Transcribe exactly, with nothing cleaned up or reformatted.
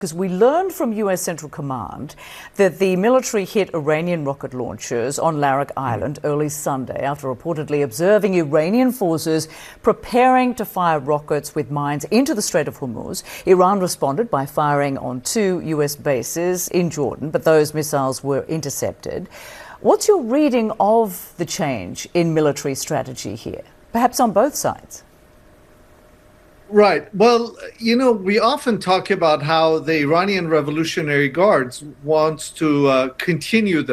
Because we learned from U S Central Command that the military hit Iranian rocket launchers on Larak Island early Sunday after reportedly observing Iranian forces preparing to fire rockets with mines into the Strait of Hormuz. Iran responded by firing on two U S bases in Jordan, but those missiles were intercepted. What's your reading of the change in military strategy here, perhaps on both sides? Right. Well, you know, we often talk about how the Iranian Revolutionary Guards wants to uh, continue the